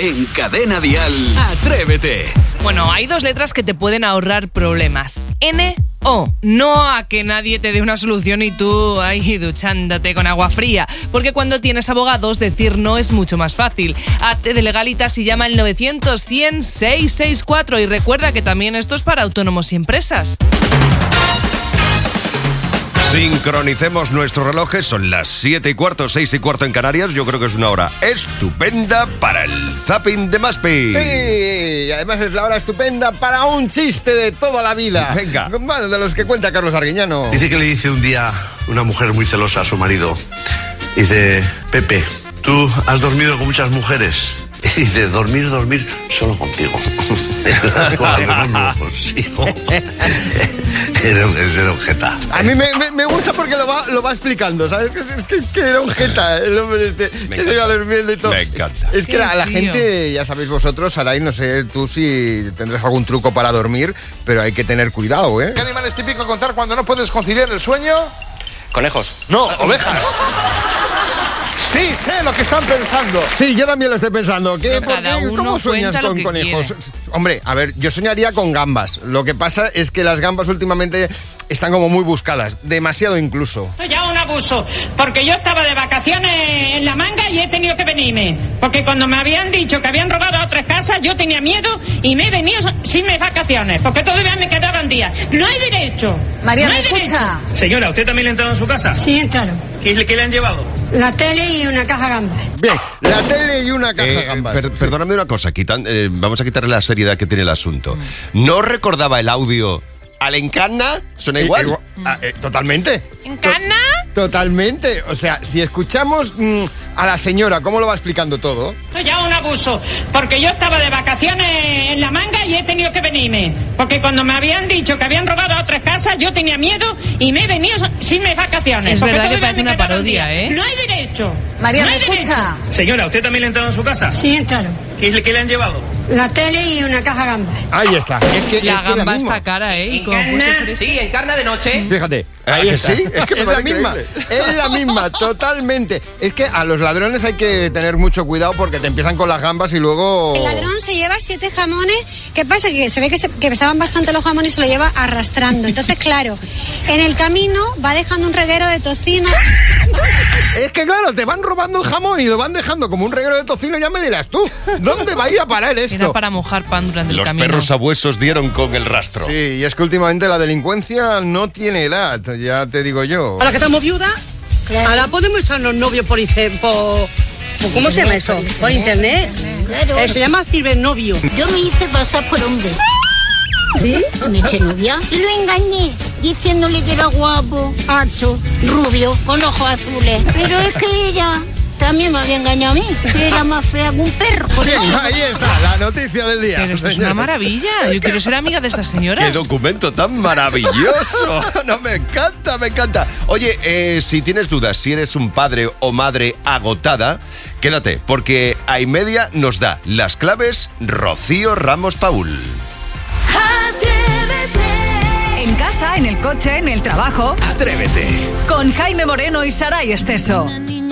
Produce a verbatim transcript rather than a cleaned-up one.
En Cadena Dial, Atrévete. Bueno, hay dos letras que te pueden ahorrar problemas. N O. No a que nadie te dé una solución y tú ahí duchándote con agua fría. Porque cuando tienes abogados, decir no es mucho más fácil. Hazte de Legalitas y llama al nueve cero cero, cien, seiscientos sesenta y cuatro. Y recuerda que también esto es para autónomos y empresas. Sincronicemos nuestros relojes, son las siete y cuarto, seis y cuarto en Canarias. Yo creo que es una hora estupenda para el zapping de Maspi. Sí, y además es la hora estupenda para un chiste de toda la vida. Venga. Bueno, de los que cuenta Carlos Arguiñano. Dice que le dice un día una mujer muy celosa a su marido. Dice, Pepe, ¿tú has dormido con muchas mujeres? Y dice, dormir, dormir, solo contigo. No consigo. Era un, era un jeta. A mí me, me, me gusta porque lo va, lo va explicando, ¿sabes? Que, es que, que era un jeta el hombre este, Me que se iba durmiendo y todo. Me encanta. Es que Qué la, la tío. gente, ya sabéis vosotros, Saray, no sé tú si tendrás algún truco para dormir, pero hay que tener cuidado, ¿eh? ¿Qué animal es típico contar cuando no puedes conciliar el sueño? Conejos. No, ovejas. Sí, sé lo que están pensando. Sí, yo también lo estoy pensando. ¿Qué, Pero por cada qué? uno ¿Cómo sueñas cuenta lo con que conejos? quiere. Hombre, a ver, yo soñaría con gambas. Lo que pasa es que las gambas últimamente están como muy buscadas, demasiado incluso. Esto ya es un abuso, porque yo estaba de vacaciones en La Manga y he tenido que venirme. Porque cuando me habían dicho que habían robado a otras casas, yo tenía miedo y me he venido sin mis vacaciones, porque todavía me quedaban días. No hay derecho. María, no ¿me hay escucha? derecho. Señora, ¿usted también le entraron en su casa? Sí, entraron. ¿Qué, qué le han llevado? La tele y una caja gamba. Bien, la tele y una caja Eh, de gambas. per- Sí. Perdóname una cosa, quitan- eh, vamos a quitarle la seriedad que tiene el asunto. ¿No recordaba el audio al Encarna? ¿Suena Eh, igual? igual- ah, eh, totalmente. ¿Encarna? To- Totalmente. O sea, si escuchamos mm, a la señora cómo lo va explicando todo. Esto ya es un abuso, porque yo estaba de vacaciones en La Manga y he tenido que venirme. Porque cuando me habían dicho que habían robado a otras casas, yo tenía miedo y me he venido sin mis vacaciones. Es porque verdad que todavía parece me una quedaban parodia, días. ¿eh? No hay derecho. María, no ¿me hay escucha? derecho. Señora, ¿usted también le entraron en su casa? Sí, entraron. ¿Qué, qué le han llevado? La tele y una caja gamba. Ahí está. Es que, La es que gamba misma. está cara, ¿eh? Y como fuese fresa. Sí, encarna de noche. Fíjate, ¿Ah, ahí que está. sí? Es que me es la parece misma, increíble. es la misma, totalmente. Es que a los ladrones hay que tener mucho cuidado porque te empiezan con las gambas y luego... El ladrón se lleva siete jamones. ¿Qué pasa? Que se ve que, se, que pesaban bastante los jamones y se lo lleva arrastrando. Entonces, claro, en el camino va dejando un reguero de tocino. Es que claro, te van robando el jamón y lo van dejando como un reguero de tocino, ya me dirás tú. ¿Dónde va a ir a parar Era esto? para mojar pan durante el Los camino. perros sabuesos dieron con el rastro. Sí, y es que últimamente la delincuencia no tiene edad, ya te digo yo. Ahora que estamos viudas, ahora podemos echarnos novios por, ince- por, por- ¿cómo se llama eso? Por internet. Eh, se llama cibernovio. Yo me hice pasar por hombre. ¿Sí? Me eché novia y lo engañé, diciéndole que era guapo, alto, rubio, con ojos azules. Pero es que ella también me había engañado a mí, que era más fea que un perro. Bien, ahí está, la noticia del día. Pero esto es señores. una maravilla. Yo quiero ser amiga de estas ¡Qué señoras. documento tan maravilloso! No, me encanta, me encanta. Oye, eh, si tienes dudas, si eres un padre o madre agotada, quédate, porque a y media nos da las claves Rocío Ramos Paul. En casa, en el coche, en el trabajo. Atrévete. Con Jaime Moreno y Saray Esteso.